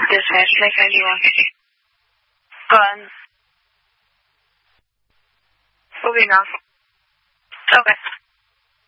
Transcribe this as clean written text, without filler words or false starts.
Dispatch, make 91. Go ahead. Moving on. Okay.